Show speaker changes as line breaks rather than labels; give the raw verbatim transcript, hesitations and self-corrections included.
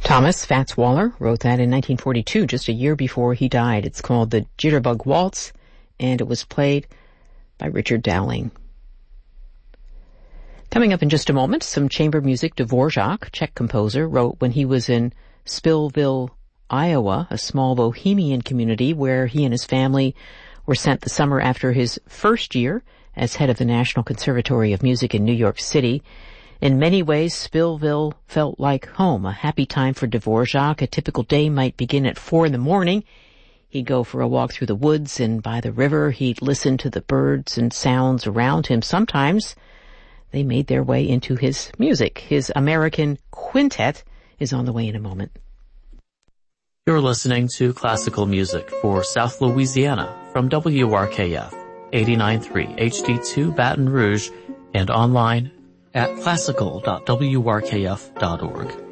Thomas Fats Waller wrote that in nineteen forty-two, just a year before he died. It's called the Jitterbug Waltz, and it was played by Richard Dowling. Coming up in just a moment, some chamber music. Dvorak, Czech composer, wrote when he was in Spillville, Iowa, a small bohemian community where he and his family were sent the summer after his first year as head of the National Conservatory of Music in New York City. In many ways, Spillville felt like home, a happy time for Dvorak. A typical day might begin at four in the morning. He'd go for a walk through the woods, and by the river he'd listen to the birds and sounds around him. Sometimes they made their way into his music. His American Quintet is on the way in a moment.
You're listening to classical music for South Louisiana from W R K F, eighty-nine point three H D two Baton Rouge, and online at classical dot w r k f dot org.